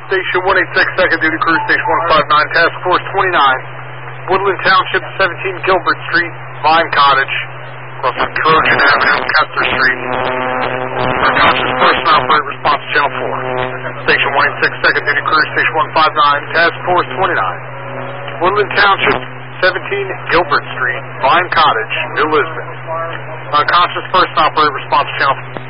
Station 186, second duty crew, Station 159, Task Force 29, Woodland Township, 17 Gilbert Street, Vine Cottage, across from Trojan Avenue, Kessler Street. Unconscious person, operate response to Channel 4. Station 186, second duty crew, Station 159, Task Force 29, Woodland Township, 17 Gilbert Street, Vine Cottage, New Lisbon. Unconscious person, operate response to Channel 4.